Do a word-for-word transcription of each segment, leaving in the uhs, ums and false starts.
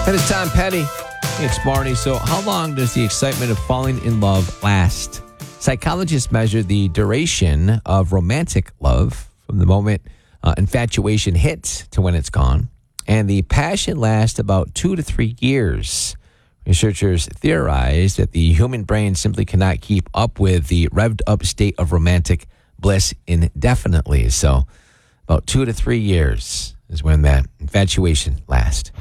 And it's Tom Petty. It's Marty. So how long does the excitement of falling in love last? Psychologists measure the duration of romantic love from the moment uh, infatuation hits to when it's gone. And the passion lasts about two to three years. Researchers theorize that the human brain simply cannot keep up with the revved up state of romantic bliss indefinitely. So about two to three years is when that infatuation lasts.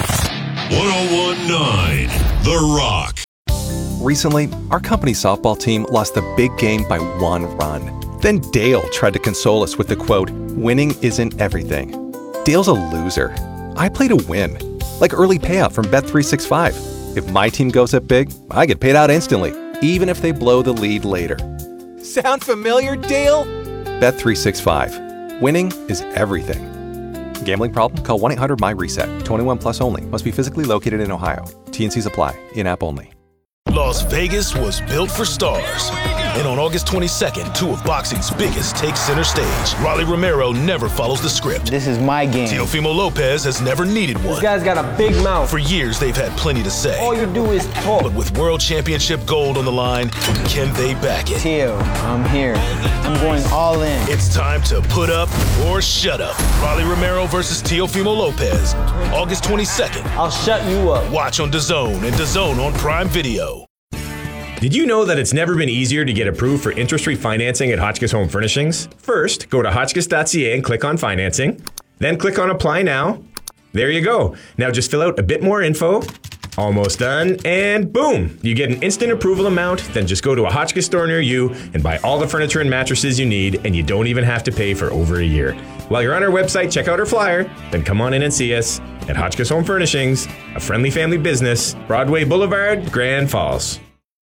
one oh one point nine The Rock. Recently, our company softball team lost the big game by one run. Then Dale tried to console us with the quote, "Winning isn't everything." Dale's a loser. I play to win. Like early payout from Bet three sixty-five. If my team goes up big, I get paid out instantly, even if they blow the lead later. Sound familiar, Dale? Bet three sixty-five. Winning is everything. Gambling problem? Call one eight hundred my reset. twenty-one plus only. Must be physically located in Ohio. T N Cs apply. In-app only. Las Vegas was built for stars. And on August twenty-second, two of boxing's biggest take center stage. Rolly Romero never follows the script. This is my game. Teofimo Lopez has never needed one. This guy's got a big mouth. For years, they've had plenty to say. All you do is talk. But with World Championship gold on the line, can they back it? Teo, I'm here. I'm going all in. It's time to put up or shut up. Rolly Romero versus Teofimo Lopez. August twenty-second. I'll shut you up. Watch on DAZN and DAZN on Prime Video. Did you know that it's never been easier to get approved for interest-free financing at Hotchkiss Home Furnishings? First, go to hotchkiss dot c a and click on financing. Then click on apply now. There you go. Now just fill out a bit more info. Almost done. And boom, you get an instant approval amount. Then just go to a Hotchkiss store near you and buy all the furniture and mattresses you need, and you don't even have to pay for over a year. While you're on our website, check out our flyer. Then come on in and see us at Hotchkiss Home Furnishings, a friendly family business, Broadway Boulevard, Grand Falls.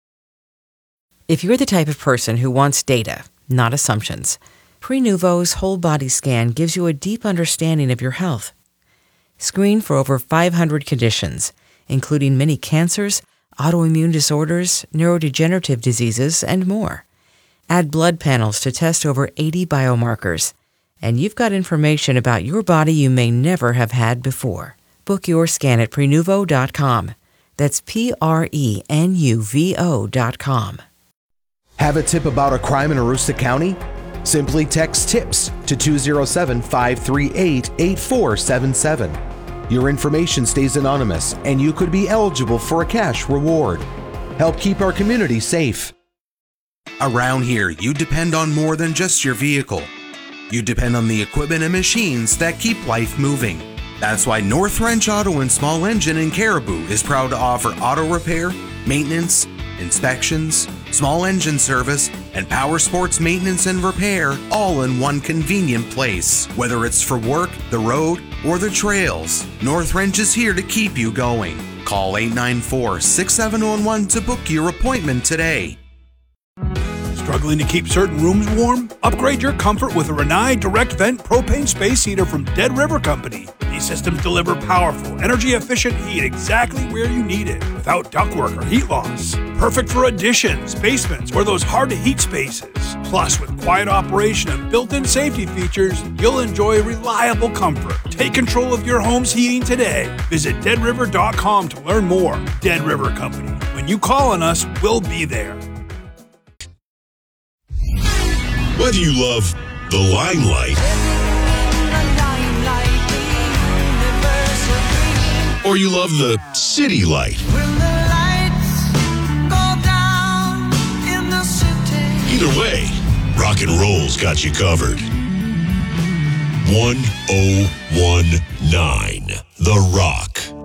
If you're the type of person who wants data, not assumptions, Prenuvo's whole body scan gives you a deep understanding of your health. Screen for over five hundred conditions, including many cancers, autoimmune disorders, neurodegenerative diseases, and more. Add blood panels to test over eighty biomarkers, and you've got information about your body you may never have had before. Book your scan at Prenuvo dot com. That's P R E N U V O dot com. Have a tip about a crime in Aroostook County? Simply text TIPS to two oh seven, five three eight, eight four seven seven. Your information stays anonymous, and you could be eligible for a cash reward. Help keep our community safe. Around here, you depend on more than just your vehicle. You depend on the equipment and machines that keep life moving. That's why North Wrench Auto and Small Engine in Caribou is proud to offer auto repair, maintenance, inspections, small engine service, and power sports maintenance and repair all in one convenient place. Whether it's for work, the road, or the trails, North Wrench is here to keep you going. Call eight nine four, six seven one one to book your appointment today. Struggling to keep certain rooms warm? Upgrade your comfort with a Rinnai Direct Vent Propane Space Heater from Dead River Company. These systems deliver powerful, energy-efficient heat exactly where you need it, without ductwork or heat loss. Perfect for additions, basements, or those hard-to-heat spaces. Plus, with quiet operation and built-in safety features, you'll enjoy reliable comfort. Take control of your home's heating today. Visit dead river dot com to learn more. Dead River Company. When you call on us, we'll be there. Whether you love the limelight or you love the city light, either way, rock and roll's got you covered. one oh one point nine The Rock.